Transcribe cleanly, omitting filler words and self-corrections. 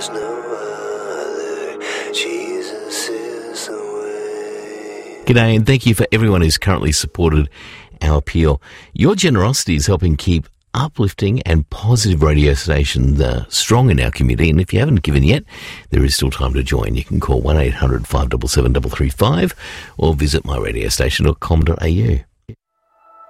there's no other. Jesus is the way. G'day, and thank you for everyone who's currently supported our appeal. Your generosity is helping keep uplifting and positive radio stations strong in our community, and if you haven't given yet, there is still time to join. You can call 1-800-577-335 or visit myradiostation.com.au.